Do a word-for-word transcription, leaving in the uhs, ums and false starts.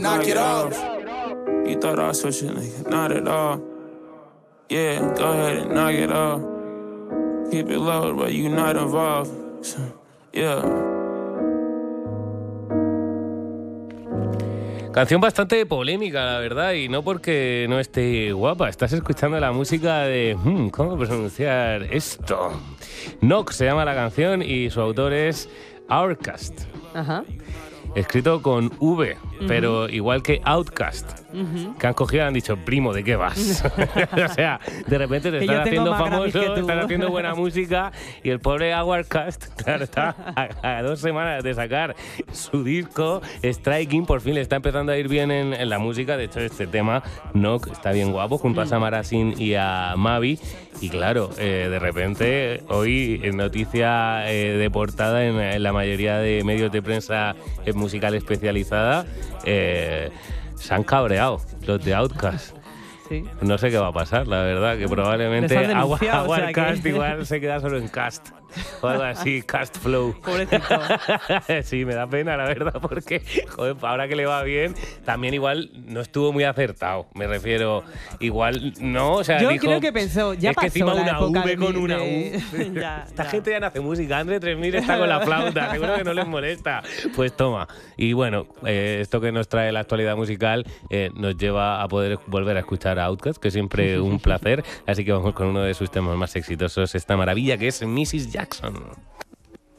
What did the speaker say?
knock it off. You thought I was switching, nigga, not at all. Yeah, go ahead and knock it off. Keep it low, but you not involved. So, yeah. Canción bastante polémica, la verdad, y no porque no esté guapa. Estás escuchando la música de... Hmm, ¿cómo pronunciar esto? Knock se llama la canción y su autor es Outkast. Ajá. Escrito con V, uh-huh. pero igual que Outkast, uh-huh. que han cogido y han dicho, primo, ¿de qué vas? O sea, de repente te están haciendo famoso, están haciendo buena música y el pobre Outkast, claro, está a, a dos semanas de sacar su disco, Striking, por fin le está empezando a ir bien en, en la música. De hecho, este tema, Knock, está bien guapo, junto a Samara Sin y a Mavi. Y claro, eh, de repente, hoy en noticia eh, de portada en, en la mayoría de medios de prensa eh, musical especializada, eh, se han cabreado los de Outkast. Sí. No sé qué va a pasar, la verdad, que probablemente Outkast o sea que... igual se queda solo en cast. O algo así, Cast Flow. Pobrecito. Sí, me da pena, la verdad, porque joder, ahora que le va bien, también igual no estuvo muy acertado. Me refiero, igual no, o sea, yo dijo, creo que pensó, ya es pasó que encima la una época V con de... una U. ya, Esta ya. gente ya no hace música, André tres mil está con la flauta, seguro que no les molesta. Pues toma. Y bueno, eh, esto que nos trae la actualidad musical eh, nos lleva a poder volver a escuchar a Outkast, que siempre un placer. Así que vamos con uno de sus temas más exitosos, esta maravilla que es missus Jackson.